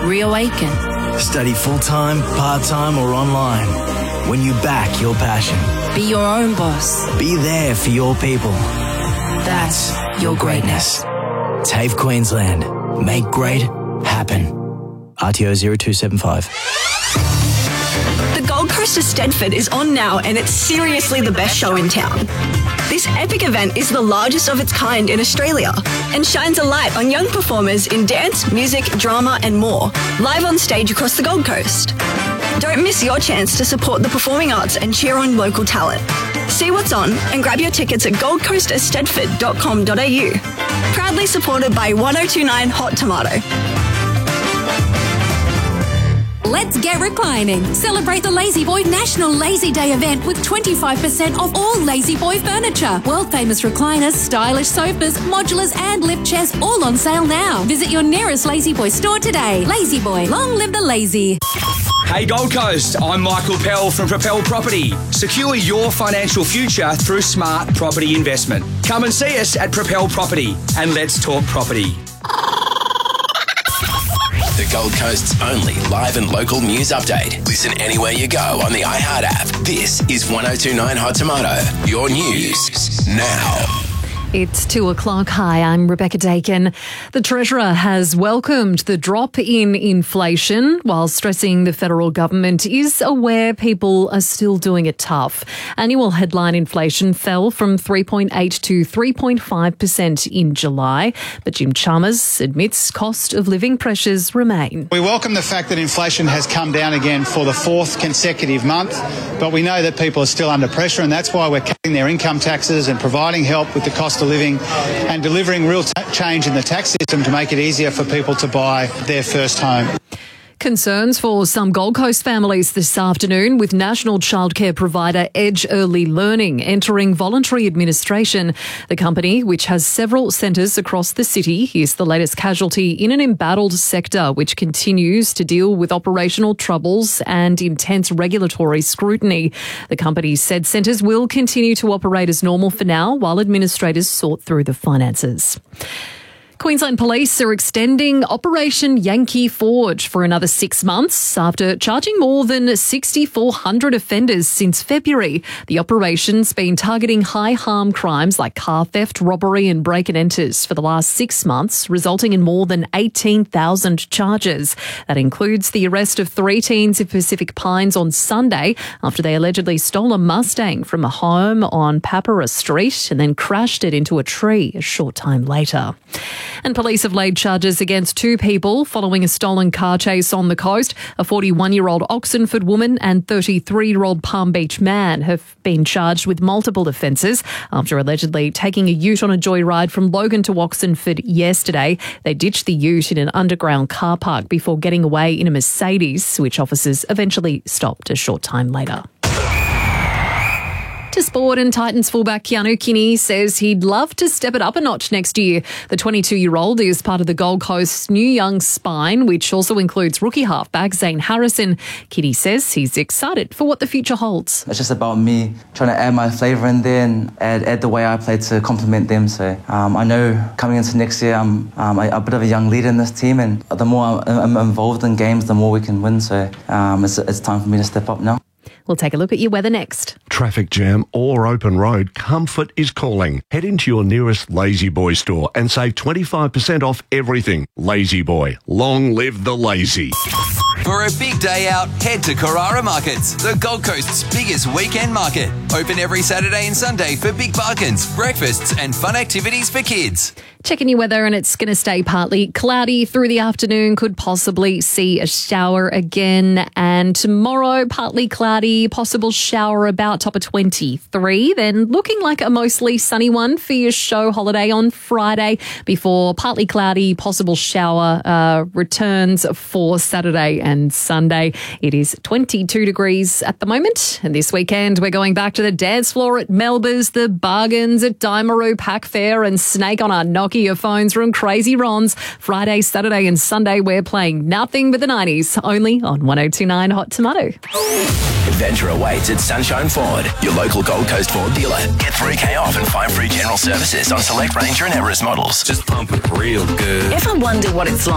Reawaken. Study full-time, part-time or online. When you back your passion. Be your own boss. Be there for your people. That's your greatness. TAFE Queensland. Make great happen. RTO 0275. The Gold Coast of Stedford is on now, and it's seriously the best show in town. This epic event is the largest of its kind in Australia and shines a light on young performers in dance, music, drama and more, live on stage across the Gold Coast. Don't miss your chance to support the performing arts and cheer on local talent. See what's on and grab your tickets at goldcoastofstedford.com.au. Proudly supported by 1029 Hot Tomato. Let's get reclining. Celebrate the Lazy Boy National Lazy Day event with 25% off all Lazy Boy furniture. World famous recliners, stylish sofas, modulars and lift chairs all on sale now. Visit your nearest Lazy Boy store today. Lazy Boy, long live the lazy. Hey Gold Coast, I'm Michael Pell from Propel Property. Secure your financial future through smart property investment. Come and see us at Propel Property and let's talk property. The Gold Coast's only live and local news update. Listen anywhere you go on the iHeart app. This is 1029 Hot Tomato. Your news now. It's 2:00. Hi, I'm Rebecca Dakin. The Treasurer has welcomed the drop in inflation while stressing the federal government is aware people are still doing it tough. Annual headline inflation fell from 3.8 to 3.5% in July, but Jim Chalmers admits cost of living pressures remain. We welcome the fact that inflation has come down again for the fourth consecutive month, but we know that people are still under pressure, and that's why we're cutting their income taxes and providing help with the cost of living and delivering real change in the tax system to make it easier for people to buy their first home. Concerns for some Gold Coast families this afternoon with national childcare provider Edge Early Learning entering voluntary administration. The company, which has several centres across the city, is the latest casualty in an embattled sector which continues to deal with operational troubles and intense regulatory scrutiny. The company said centres will continue to operate as normal for now while administrators sort through the finances. Queensland Police are extending Operation Yankee Forge for another 6 months after charging more than 6,400 offenders since February. The operation's been targeting high-harm crimes like car theft, robbery and break-and-enters for the last 6 months, resulting in more than 18,000 charges. That includes the arrest of 3 teens in Pacific Pines on Sunday after they allegedly stole a Mustang from a home on Papara Street and then crashed it into a tree a short time later. And police have laid charges against 2 people following a stolen car chase on the coast. A 41-year-old Oxenford woman and 33-year-old Palm Beach man have been charged with multiple offences after allegedly taking a ute on a joyride from Logan to Oxenford yesterday. They ditched the ute in an underground car park before getting away in a Mercedes, which officers eventually stopped a short time later. To sport, and Titans fullback Keanu Kinney says he'd love to step it up a notch next year. The 22-year-old is part of the Gold Coast's new young spine, which also includes rookie halfback Zane Harrison. Kinney says he's excited for what the future holds. It's just about me trying to add my flavour in there and add the way I play to complement them. So I know coming into next year I'm a bit of a young leader in this team, and the more I'm involved in games, the more we can win. So it's time for me to step up now. We'll take a look at your weather next. Traffic jam or open road, Comfort is calling. Head into your nearest Lazy Boy store and save 25% off everything. Lazy Boy, long live the lazy. For a big day out, head to Carrara Markets, the Gold Coast's biggest weekend market. Open every Saturday and Sunday for big bargains, breakfasts and fun activities for kids. Checking your weather, and it's going to stay partly cloudy through the afternoon. Could possibly see a shower again. And tomorrow, partly cloudy, possible shower about top of 23. Then looking like a mostly sunny one for your show holiday on Friday before partly cloudy, possible shower returns for Saturday and Sunday. It is 22 degrees at the moment. And this weekend, we're going back to the dance floor at Melba's, the bargains at Daimaru Pack Fair, and Snake on our Nokia phones from Crazy Ron's. Friday, Saturday and Sunday, we're playing nothing but the 90s, only on 1029 Hot Tomato. Adventure awaits at Sunshine Ford, your local Gold Coast Ford dealer. Get $3,000 off and 5 free general services on select Ranger and Everest models. Just pump it real good. Ever wonder what it's like